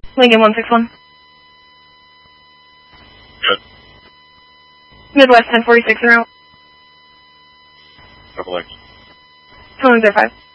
Lincoln 161. Good. Midwest 1046 en route. Double X. Calling 05.